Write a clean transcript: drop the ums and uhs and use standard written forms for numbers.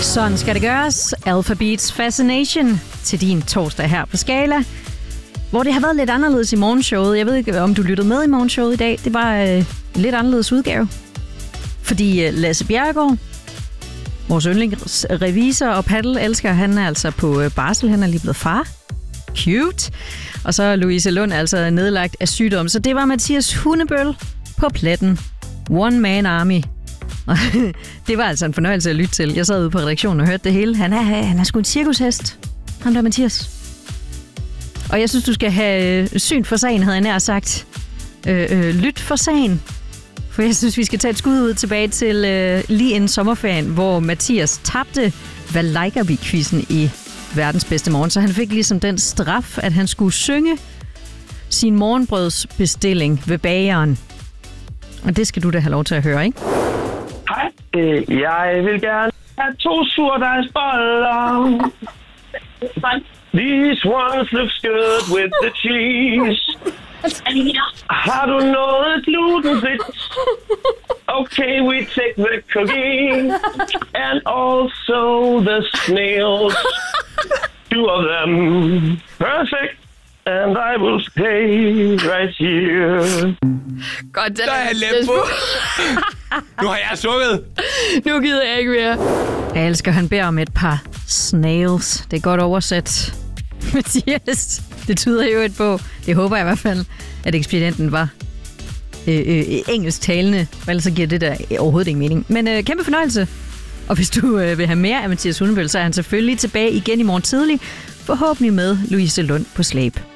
Sådan skal det gøres. Alphabets Fascination til din torsdag her på Skala, hvor det har været lidt anderledes i morgenshowet. Jeg ved ikke, om du lyttede med i morgenshowet i dag. Det var en lidt anderledes udgave. Fordi Lasse Bjerregaard, vores yndlingsrevisor og paddelelsker, han er altså på barsel. Han er lige blevet far. Cute. Og så er Louise Lund altså nedlagt af sygdom. Så det var Mathias Hundebøl på pletten. One Man Army. Det var altså en fornøjelse at lytte til. Jeg sad ude på redaktionen og hørte det hele. Han er sgu en cirkushest. Ham der Mathias. Og jeg synes, du skal have syn for sagen, havde jeg nær sagt. Lyt for sagen. For jeg synes, vi skal tage et skud ud tilbage til lige inden sommerferien, hvor Mathias tabte Valejkabi-quizzen i verdens bedste morgen. Så han fik ligesom den straf, at han skulle synge sin morgenbrødsbestilling ved bageren. Og det skal du da have lov til at høre, ikke? Hej, jeg vil gerne have 2 surdejsboller. These ones looks good with the cheese. Har du noget glutenfrit? Okay, we take the cookie and also the snails. 2 of them. Perfect. And I will stay right here. Godt, Der er let på. Nu har jeg sukket. Nu gider jeg ikke mere. Jeg elsker, han beder om et par snails. Det er godt oversat, Mathias. Det tyder jo et på, det håber jeg i hvert fald, at ekspedienten var engelsktalende. Ellers så giver det der overhovedet ingen mening. Men kæmpe fornøjelse. Og hvis du vil have mere af Mathias Hundebøl, så er han selvfølgelig tilbage igen i morgen tidlig. Forhåbentlig med Louise Lund på slæb.